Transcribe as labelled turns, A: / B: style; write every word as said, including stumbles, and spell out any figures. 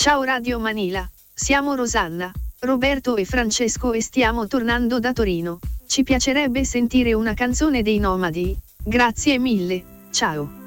A: Ciao Radio Manila, siamo Rosanna, Roberto e Francesco e stiamo tornando da Torino. Ci piacerebbe sentire una canzone dei Nomadi. Grazie mille, ciao.